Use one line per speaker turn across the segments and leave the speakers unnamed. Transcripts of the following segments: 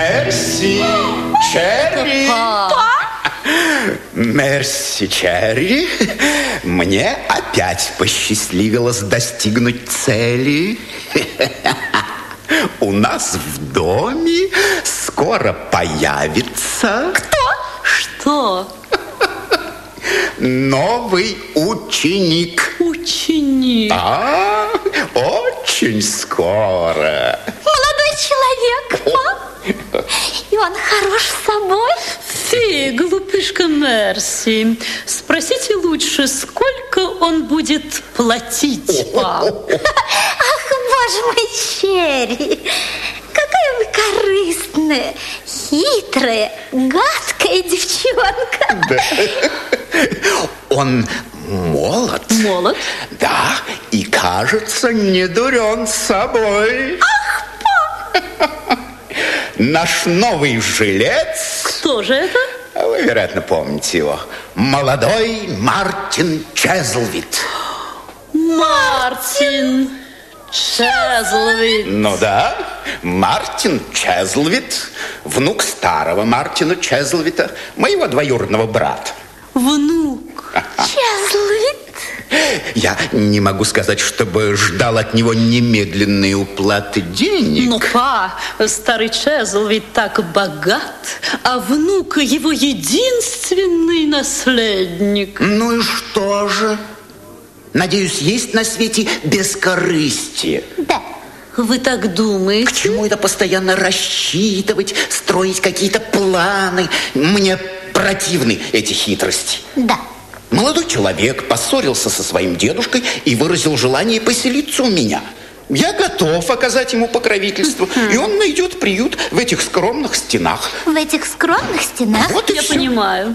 Мерси, Черри. Мерси, Черри. Мне опять посчастливилось достигнуть цели. У нас в доме скоро появится...
Кто? Что?
Новый ученик.
Ученик?
Да, очень скоро.
Молодой человек, и он хорош собой.
Фи, глупышка Мерси, спросите лучше, сколько он будет платить вам?
Ах, боже мой, Черри, какая вы корыстная, хитрая, гадкая девчонка.
Да. Он молод.
Молод?
Да, и кажется, не дурен собой.
Ах,
Наш новый жилец.
Кто же это?
Вы, вероятно, помните его. Молодой Мартин Чезлвит.
Мартин Чезлвит.
Ну да, Мартин Чезлвит, внук старого Мартина Чезлвита, моего двоюродного брата.
Внук.
Чезлвит.
Я не могу сказать, чтобы ждал от него немедленной уплаты денег.
Ну, старый Чезлвит так богат, а внук его единственный наследник.
Ну и что же? Надеюсь, есть на свете бескорыстие.
Да.
Вы так думаете?
К чему это постоянно рассчитывать, строить какие-то планы? Мне противны эти хитрости.
Да.
Молодой человек поссорился со своим дедушкой и выразил желание поселиться у меня. Я готов оказать ему покровительство, и он найдет приют в этих скромных стенах.
В этих скромных стенах?
Вот и
Я
все.
понимаю.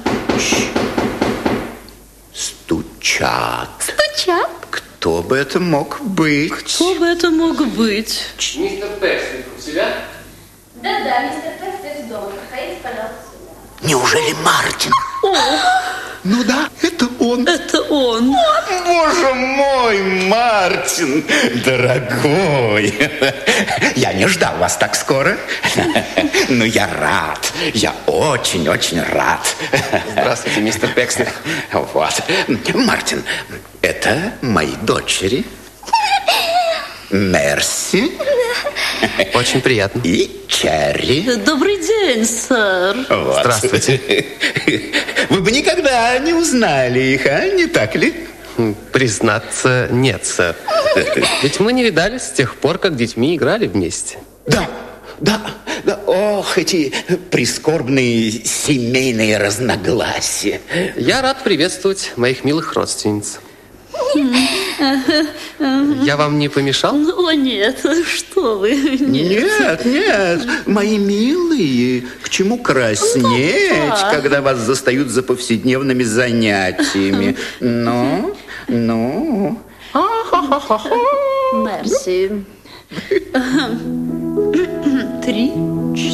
Стучат.
Стучат.
Кто бы это мог быть?
Кто бы это мог быть?
Мистер Пекслик у себя?
Да, мистер Пекслик дома. Проходите, пожалуйста, сюда.
Неужели Мартин? Ну да, это он.
Это он.
Боже мой, Мартин, дорогой. Я не ждал вас так скоро. Но я рад. Я очень-очень рад.
Здравствуйте, мистер Пекслик.
Вот. Мартин, это мои дочери. Мерси.
Очень приятно.
И Черри.
Добрый день, сэр.
Вот.
Здравствуйте.
Вы бы никогда не узнали их, а? Не так ли?
Признаться, нет, сэр. Ведь мы не видались с тех пор, как детьми играли вместе.
Да. Ох, эти прискорбные семейные разногласия.
Я рад приветствовать моих милых родственниц. Я вам не помешал?
О, нет, что вы.
Нет, мои милые, к чему краснеть, когда вас застают за повседневными занятиями? Ну.
Мерси. 3,